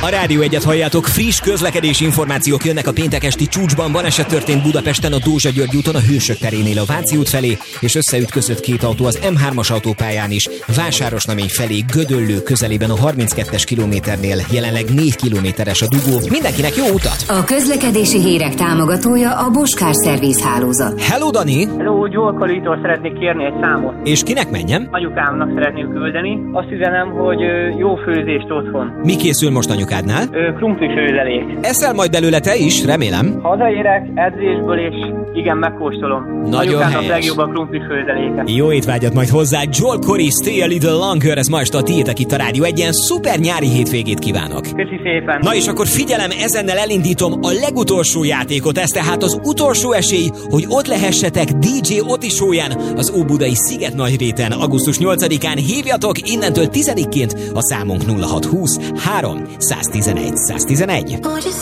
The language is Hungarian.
A Rádió Egyet halljátok, friss közlekedési információk jönnek a péntek esti csúcsban. Baleset történt Budapesten a Dózsa-György úton a Hősök terénél a Váci út felé, és összeütközött két autó az M3-as autópályán is. Vásárosnamény felé Gödöllő közelében a 32-es kilométernél jelenleg 4 kilométeres a dugó. Mindenkinek jó utat! A közlekedési hírek támogatója a Boskár Szerviz hálózat. Hello, Dani! Hello, Gyolkolitól szeretnék kérni egy számot. És kinek menjem? Anyukámnak szeretném küldeni. Azt üzenem, hogy jó főzést otthon. Mi készül most anyukádnál? Krumplifőzelék. Eszel majd belőle te is, remélem. Hazaérek edzésből, és igen, megkóstolom. Nagyon anyukámnak helyes. legjobb a krumplifőzeléke. Jó étvágyat majd hozzá, Joel Corey, Stay a Little Longer, ez ma este a tiétek itt a Rádió Egyen. Szuper nyári hétvégét kívánok! Köszi szépen! Na és akkor figyelem, ezennel elindítom a legutolsó játékot, ez tehát az utolsó esély, hogy ott lehessetek DJ Oti show-ján az Óbudai Szigetnagyréten augusztus 8-án. Hívjatok innentől 10-ként a számunk 0620 3 111 111.